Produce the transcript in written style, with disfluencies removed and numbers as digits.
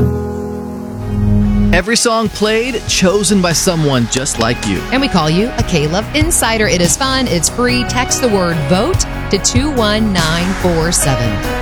Every song played, chosen by someone just like you. And we call you a K-Love Insider. It is fun. It's free. Text the word VOTE to 21947.